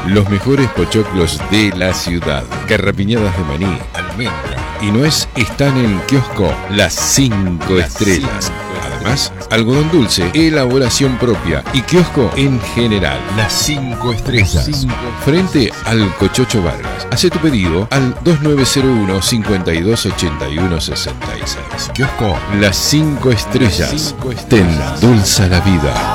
Los mejores pochoclos de la ciudad. Carrapiñadas de maní, almendra y nuez están en Kiosco Las 5 Estrellas. Además, algodón dulce, elaboración propia y kiosco en general. Las 5 Estrellas. Frente al Cochocho Vargas. Hace tu pedido al 2901 5281 66. Kiosco Las 5 Estrellas. Te endulza la vida.